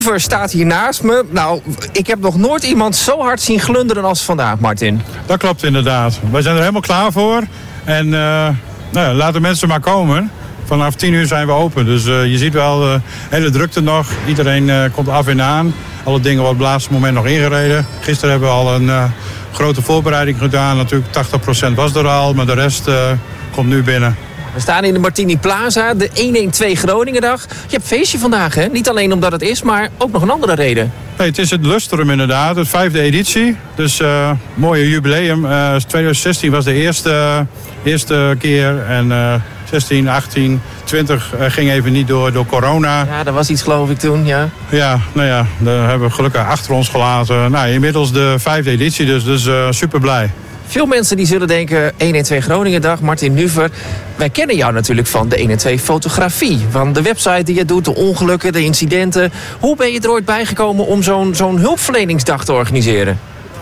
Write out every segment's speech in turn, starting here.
Staat hier naast me. Nou, ik heb nog nooit iemand zo hard zien glunderen als vandaag, Martin. Dat klopt inderdaad. Wij zijn er helemaal klaar voor. En laat de mensen maar komen. Vanaf 10 uur zijn we open. Dus je ziet wel de hele drukte nog. Iedereen komt af en aan. Alle dingen worden op het laatste moment nog ingereden. Gisteren hebben we al een grote voorbereiding gedaan. Natuurlijk 80% was er al, maar de rest komt nu binnen. We staan in de Martini Plaza, de 112 Groningendag. Je hebt feestje vandaag, hè? Niet alleen omdat het is, maar ook nog een andere reden. Nee, het is het Lustrum inderdaad, de 5e editie. Dus mooie jubileum. 2016 was de eerste keer en 16, 18, 20 ging even niet door corona. Ja, er was iets geloof ik toen, ja. Ja, nou ja, dat hebben we gelukkig achter ons gelaten. Nou, inmiddels de 5e editie, dus super blij. Veel mensen die zullen denken, 112 Groningendag, Martin Nuver. Wij kennen jou natuurlijk van de 112 fotografie. Van de website die je doet, de ongelukken, de incidenten. Hoe ben je er ooit bijgekomen om zo'n hulpverleningsdag te organiseren?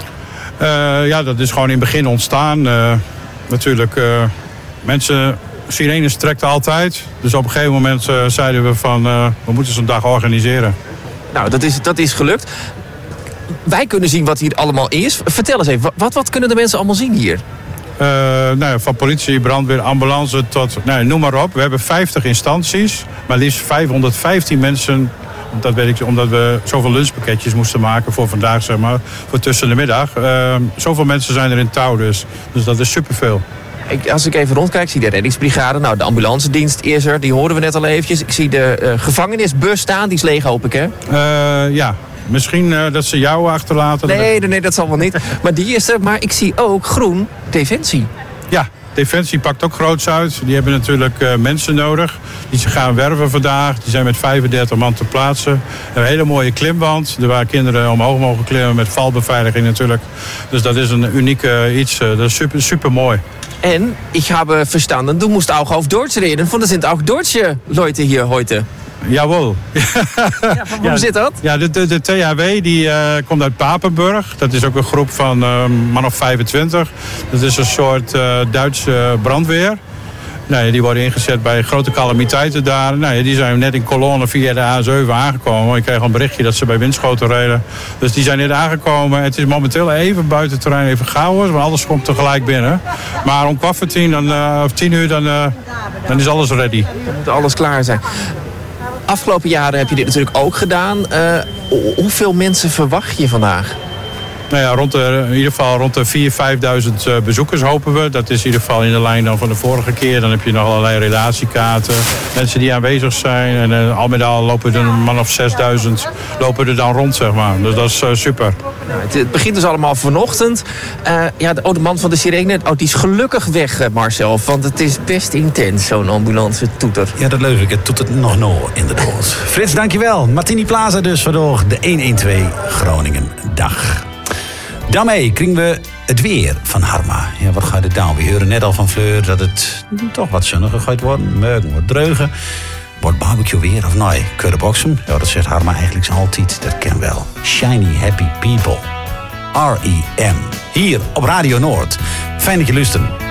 Ja, dat is gewoon in het begin ontstaan. Natuurlijk, mensen, sirenes trekten altijd. Dus op een gegeven moment zeiden we van, we moeten zo'n dag organiseren. Nou, dat is gelukt. Wij kunnen zien wat hier allemaal is. Vertel eens even, wat kunnen de mensen allemaal zien hier? Van politie, brandweer, ambulance tot, noem maar op. We hebben 50 instanties, maar liefst 515 mensen. Dat weet ik, omdat we zoveel lunchpakketjes moesten maken voor vandaag, zeg maar, voor tussen de middag. Zoveel mensen zijn er in touw, dus dat is superveel. Als ik even rondkijk, zie de reddingsbrigade. Nou, de ambulancedienst is er, die hoorden we net al eventjes. Ik zie de gevangenisbus staan, die is leeg, hoop ik, hè? Ja. Misschien dat ze jou achterlaten. Nee, dat zal wel niet. Maar die is er. Maar ik zie ook groen Defensie. Ja, Defensie pakt ook groots uit. Die hebben natuurlijk mensen nodig. Die ze gaan werven vandaag. Die zijn met 35 man te plaatsen. Een hele mooie klimwand. Waar kinderen omhoog mogen klimmen met valbeveiliging natuurlijk. Dus dat is een uniek iets. Dat is super, super mooi. En ik heb verstanden, du moest ook auf Deutsch reden. Want er zijn ook Duitse Leute hier heute. Jawel. Ja, hoe zit dat? Ja, de THW die komt uit Papenburg. Dat is ook een groep van man of 25. Dat is een soort Duitse brandweer. Die worden ingezet bij grote calamiteiten daar. Die zijn net in Cologne via de A7 aangekomen. Ik kreeg een berichtje dat ze bij Winschoten reden. Dus die zijn net aangekomen. Het is momenteel even buiten het terrein, even chaos. Maar alles komt tegelijk binnen. Maar om 9:15 of 10 uur, dan is alles ready. Dan moet alles klaar zijn. Afgelopen jaren heb je dit natuurlijk ook gedaan. Hoeveel mensen verwacht je vandaag? Nou ja, in ieder geval rond de 4.000-5.000 bezoekers hopen we. Dat is in ieder geval in de lijn dan van de vorige keer. Dan heb je nog allerlei relatiekaarten. Mensen die aanwezig zijn. En al met al lopen er een man of 6.000 lopen er dan rond, zeg maar. Dus dat is super. Nou, het begint dus allemaal vanochtend. De man van de sirene, die is gelukkig weg, Marcel. Want het is best intens, zo'n ambulance toeter. Ja, dat leuk ik. Het doet het nog nooit, inderdaad. Frits, dankjewel. Martini Plaza dus, waardoor de 112 Groningen dag. Daarmee kringen we het weer van Harma. Ja, wat gaat het dan? We horen net al van Fleur dat het toch wat zonniger gaat worden. Morgen wordt dreuger. Wordt barbecue weer of nee? Kurrenboksen? Ja, dat zegt Harma eigenlijk zo altijd. Dat ken wel. Shiny Happy People. R.E.M. Hier op Radio Noord. Fijn dat je luistert.